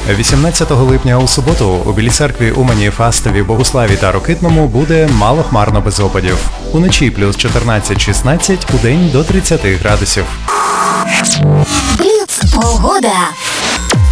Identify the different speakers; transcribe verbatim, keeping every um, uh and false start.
Speaker 1: вісімнадцятого липня у суботу у Білій церкві, Умані, Фастові, Богуславі та Рокитному буде малохмарно без опадів. Уночі плюс чотирнадцять-шістнадцять, удень до тридцяти градусів.
Speaker 2: Бліц погода.